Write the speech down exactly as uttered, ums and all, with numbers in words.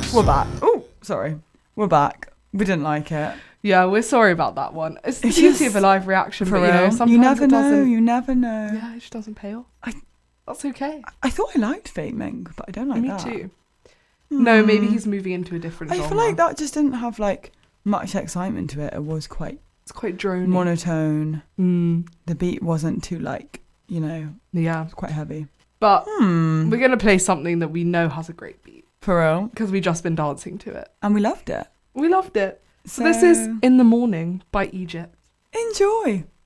We're back. Oh, sorry. We're back. We didn't like it. Yeah, we're sorry about that one. It's the It's beauty just- of a live reaction, For but you know, real. sometimes You never it know. doesn't. You never know. Yeah, it just doesn't pay off. I- That's okay. I thought I liked Fate Ming, but I don't like Me that. too. No, maybe Hmm. he's moving into a different I genre. feel like that just didn't have like much excitement to it. It was quite It's quite drony. monotone. Mm, The beat wasn't too like, you know, yeah. it was quite heavy. But Hmm. we're going to play something that we know has a great beat For real. because we've just been dancing to it. And we loved it. We loved it. So, So this is In the Morning by Egypt. enjoy.